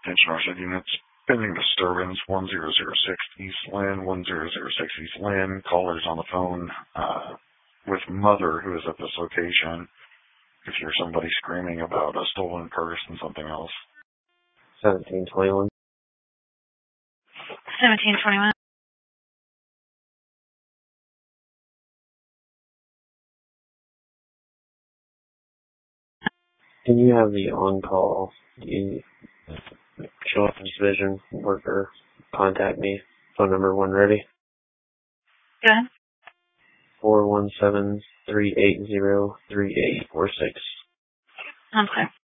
Attention Ocean units. Pending disturbance, 1006 East Lynn, 1006 East Lynn. Callers on the phone with mother who is at this location. If you're somebody screaming about a stolen purse and something else. 1721. 1721. Can you have the on-call children's vision worker contact me? Phone number 1 ready? Go ahead. 417-380-3846. I'm clear.